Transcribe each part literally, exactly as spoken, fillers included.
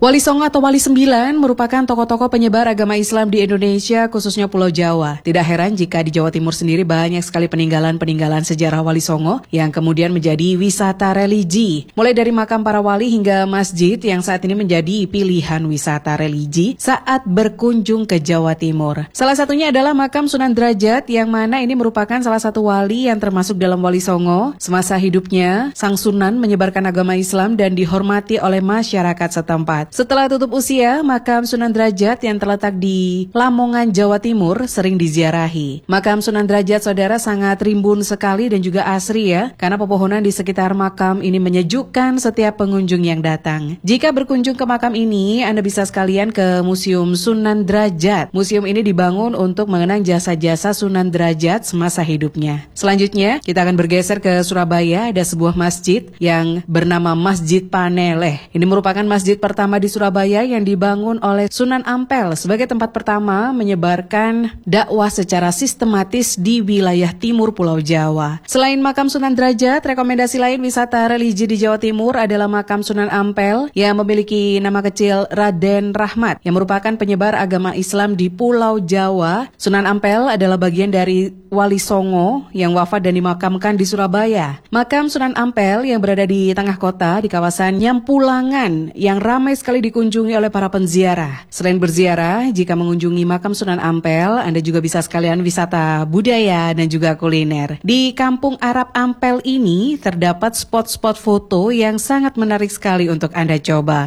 Wali Songo atau Wali Sembilan merupakan tokoh-tokoh penyebar agama Islam di Indonesia, khususnya Pulau Jawa. Tidak heran jika di Jawa Timur sendiri banyak sekali peninggalan-peninggalan sejarah Wali Songo yang kemudian menjadi wisata religi. Mulai dari makam para wali hingga masjid yang saat ini menjadi pilihan wisata religi saat berkunjung ke Jawa Timur. Salah satunya adalah makam Sunan Derajat yang mana ini merupakan salah satu wali yang termasuk dalam Wali Songo. Semasa hidupnya, Sang Sunan menyebarkan agama Islam dan dihormati oleh masyarakat setempat. Setelah tutup usia, makam Sunan Derajat yang terletak di Lamongan, Jawa Timur sering diziarahi. Makam Sunan Derajat, saudara, sangat rimbun sekali dan juga asri ya, karena pepohonan di sekitar makam ini menyejukkan setiap pengunjung yang datang. Jika berkunjung ke makam ini, Anda bisa sekalian ke Museum Sunan Derajat. Museum ini dibangun untuk mengenang jasa-jasa Sunan Derajat semasa hidupnya. Selanjutnya, kita akan bergeser ke Surabaya. Ada sebuah masjid yang bernama Masjid Paneleh. Ini merupakan masjid pertama di Surabaya yang dibangun oleh Sunan Ampel sebagai tempat pertama menyebarkan dakwah secara sistematis di wilayah timur Pulau Jawa. Selain makam Sunan Derajat, rekomendasi lain wisata religi di Jawa Timur adalah makam Sunan Ampel yang memiliki nama kecil Raden Rahmat yang merupakan penyebar agama Islam di Pulau Jawa. Sunan Ampel adalah bagian dari Wali Songo yang wafat dan dimakamkan di Surabaya. Makam Sunan Ampel yang berada di tengah kota di kawasan Nyampulangan yang ramai sekali dikunjungi oleh para penziarah. Selain berziarah, jika mengunjungi makam Sunan Ampel, Anda juga bisa sekalian wisata budaya dan juga kuliner. Di Kampung Arab Ampel ini terdapat spot-spot foto yang sangat menarik sekali untuk Anda coba.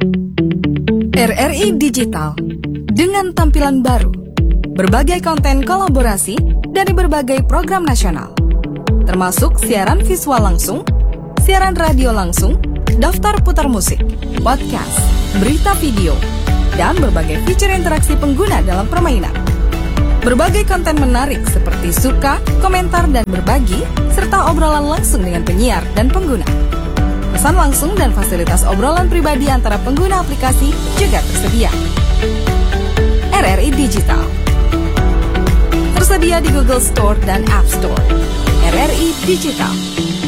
R R I Digital dengan tampilan baru, berbagai konten kolaborasi dari berbagai program nasional, termasuk siaran visual langsung, siaran radio langsung, daftar putar musik, podcast, berita video, dan berbagai fitur interaksi pengguna dalam permainan. Berbagai konten menarik seperti suka, komentar, dan berbagi, serta obrolan langsung dengan penyiar dan pengguna. Pesan langsung dan fasilitas obrolan pribadi antara pengguna aplikasi juga tersedia. R R I Digital tersedia di Google Store dan App Store. R R I Digital.